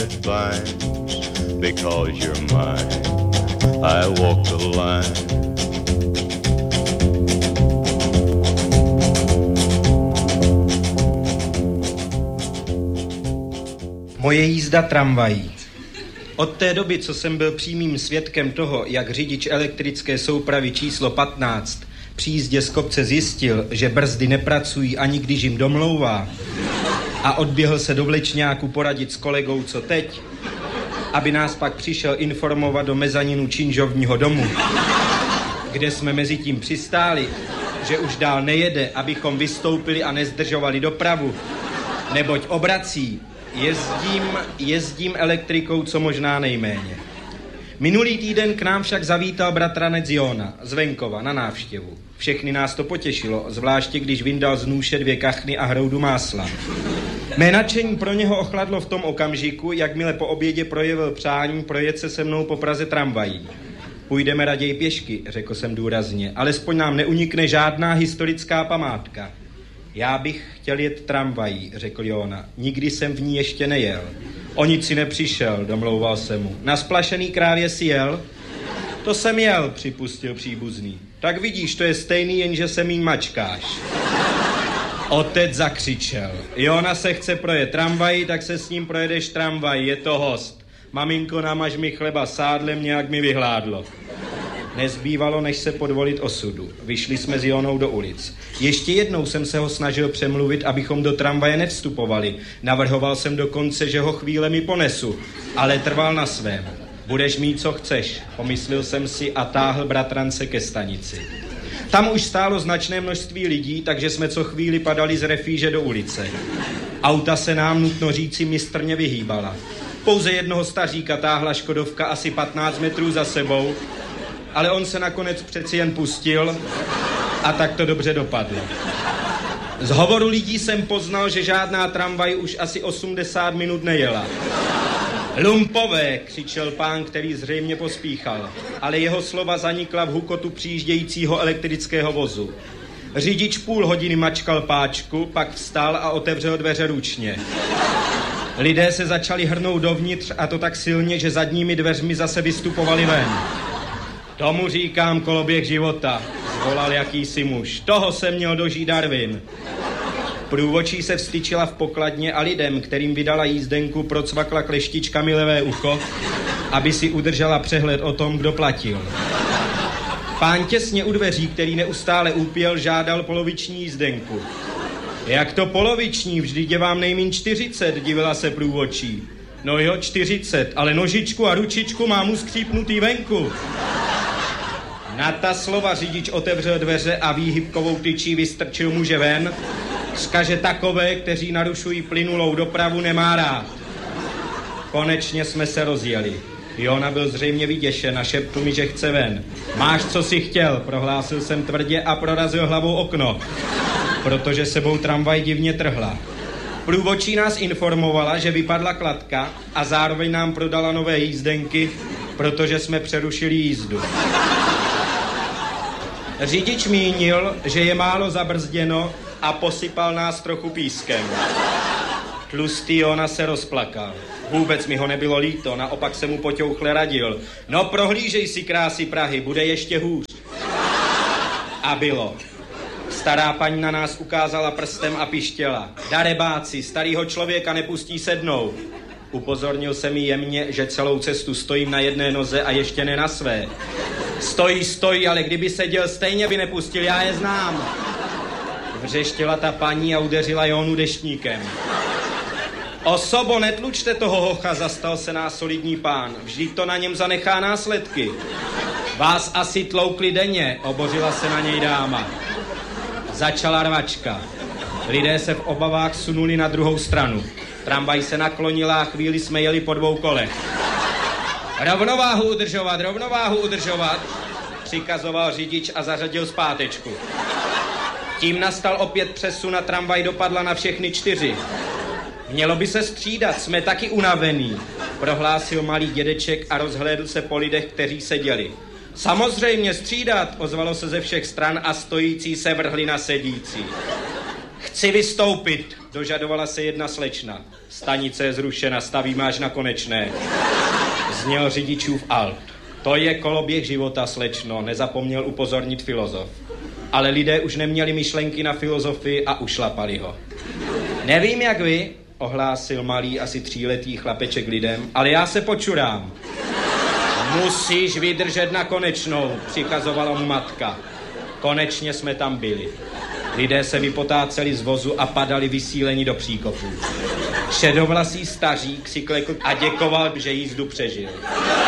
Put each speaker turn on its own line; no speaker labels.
Because you're mine, I walk the line.
Moje jízda tramvají. Od té doby, co jsem byl přímým svědkem toho, jak řidič elektrické soupravy číslo 15 při jízdě z kopce zjistil, že brzdy nepracují ani když jim domlouvá, a odběhl se do vlečňáku poradit s kolegou, co teď, aby nás pak přišel informovat do mezaninu činžovního domu, kde jsme mezi tím přistáli, že už dál nejede, abychom vystoupili a nezdržovali dopravu, neboť obrací. Jezdím elektrikou co možná nejméně. Minulý týden k nám však zavítal bratranec Jona z venkova na návštěvu. Všechny nás to potěšilo, zvláště když vyndal z nůše 2 kachny a hroudu másla. Mé nadšení pro něho ochladlo v tom okamžiku, jakmile po obědě projevil přání projet se se mnou po Praze tramvají. Půjdeme raději pěšky, řekl jsem důrazně, alespoň nám neunikne žádná historická památka. Já bych chtěl jet tramvají, řekl Jona. Nikdy jsem v ní ještě nejel. O nic si nepřišel, domlouval se mu. Na Splašený krávě si jel? To jsem jel, připustil příbuzný. Tak vidíš, to je stejný, jenže se míň mačkáš. Otec zakřičel. Jona se chce projet tramvají, tak se s ním projedeš tramvají, je to host. Maminko, namaž mi chleba sádlem, nějak mi vyhládlo. Nezbývalo, než se podvolit osudu. Vyšli jsme s Jonou do ulic. Ještě jednou jsem se ho snažil přemluvit, abychom do tramvaje nevstupovali. Navrhoval jsem dokonce, že ho chvíle mi ponesu, ale trval na svém. Budeš mít, co chceš, pomyslel jsem si a táhl bratrance ke stanici. Tam už stálo značné množství lidí, takže jsme co chvíli padali z refýže do ulice. Auta se nám, nutno říci, mistrně vyhýbala. Pouze jednoho staříka táhla škodovka asi 15 metrů za sebou, ale on se nakonec přeci jen pustil a tak to dobře dopadlo. Z hovoru lidí jsem poznal, že žádná tramvaj už asi 80 minut nejela. Lumpové, křičel pán, který zřejmě pospíchal, ale jeho slova zanikla v hukotu přijíždějícího elektrického vozu. Řidič půl hodiny mačkal páčku, pak vstal a otevřel dveře ručně. Lidé se začali hrnout dovnitř a to tak silně, že zadními dveřmi zase vystupovali ven. Tomu říkám koloběh života, zvolal jakýsi muž. Toho se měl dožít Darwin. Průvodčí se vstyčila v pokladně a lidem, kterým vydala jízdenku, procvakla kleštičkami levé ucho, aby si udržela přehled o tom, kdo platil. Pán těsně u dveří, který neustále úpěl, žádal poloviční jízdenku. Jak to poloviční? Vždyť je vám nejmíň 40, divila se průvodčí. No jo, 40, ale nožičku a ručičku mám uskřípnutý venku. Na ta slova řidič otevřel dveře a výhybkovou tyčí vystrčil muže ven, vzkaže takové, kteří narušují plynulou dopravu, nemá rád. Konečně jsme se rozjeli. Jona byl zřejmě vyděšen a šeptl mi, že chce ven. Máš, co si chtěl, prohlásil jsem tvrdě a prorazil hlavou okno, protože sebou tramvaj divně trhla. Průvodčí nás informovala, že vypadla kladka a zároveň nám prodala nové jízdenky, protože jsme přerušili jízdu. Řidič mínil, že je málo zabrzděno a posypal nás trochu pískem. Tlustý Jona se rozplakal. Vůbec mi ho nebylo líto, naopak se mu poťouchle radil. No prohlížej si krásy Prahy, bude ještě hůř. A bylo. Stará paní na nás ukázala prstem a pištěla. Darebáci, starýho člověka nepustí sednout. Upozornil jsem jí jemně, že celou cestu stojím na jedné noze a ještě ne na své. Stojí, ale kdyby seděl, stejně by nepustil, já je znám. Vřeštěla ta paní a udeřila Jonu deštníkem. Osobo, netlučte toho hocha, zastal se nás solidní pán. Vždyť to na něm zanechá následky. Vás asi tloukli denně, obořila se na něj dáma. Začala rvačka. Lidé se v obavách sunuli na druhou stranu. Tramvaj se naklonila a chvíli jsme jeli po 2 kolech. Rovnováhu udržovat, přikazoval řidič a zařadil zpátečku. Tím nastal opět přesun a tramvaj dopadla na všechny 4. Mělo by se střídat, jsme taky unavený, prohlásil malý dědeček a rozhlédl se po lidech, kteří seděli. Samozřejmě střídat, ozvalo se ze všech stran a stojící se vrhli na sedící. Chci vystoupit, dožadovala se jedna slečna. Stanice je zrušena, stavíme až na Konečné. Zněl řidičův alt. To je koloběh života, slečno, nezapomněl upozornit filozof. Ale lidé už neměli myšlenky na filozofii a ušlapali ho. Nevím, jak vy, ohlásil malý, asi 3letý chlapeček lidem, ale já se počurám. Musíš vydržet na Konečnou, přikazovala mu matka. Konečně jsme tam byli. Lidé se vypotáceli z vozu a padali vysíleni do příkopů. Šedovlasý stařík si klekl a děkoval, že jízdu přežil.